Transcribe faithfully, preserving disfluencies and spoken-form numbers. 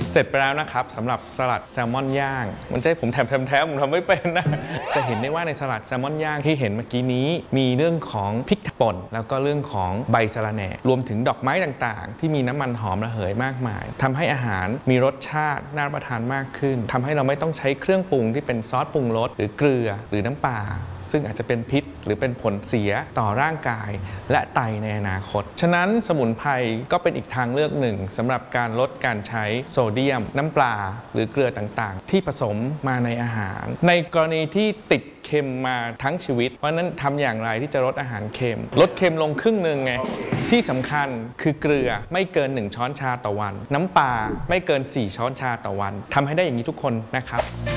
เสร็จไปแล้วนะครับสำหรับสลัดแซลมอนย่างมันจะให้ผมแถมแถมแถมผมทำไม่เป็นนะจะเห็นได้ว่าในสลัดแซลมอนย่างที่เห็นเมื่อกี้นี้มีเรื่องของพริกป่นแล้วก็เรื่องของใบสะระแหน่รวมถึงดอกไม้ต่างๆที่มีน้ำมันหอมระเหยมากมายทำให้อาหารมีรสชาติน่ารับประทานมากขึ้นทำให้เราไม่ต้องใช้เครื่องปรุงที่เป็นซอสปรุงรสหรือเกลือหรือน้ำปลาซึ่งอาจจะเป็นพิษหรือเป็นผลเสียต่อร่างกายและไตในอนาคตฉะนั้นสมุนไพรก็เป็นอีกทางเลือกหนึ่งสำหรับการลดการใช้โซเดียมน้ำปลาหรือเกลือต่างๆที่ผสมมาในอาหารในกรณีที่ติดเค็มมาทั้งชีวิตเพราะนั้นทำอย่างไรที่จะลดอาหารเค็มลดเค็มลงครึ่งหนึ่งไงที่สำคัญคือเกลือไม่เกินหนึ่งช้อนชาต่อวันน้ำปลาไม่เกินสี่ช้อนชาต่อวันทำให้ได้อย่างนี้ทุกคนนะครับ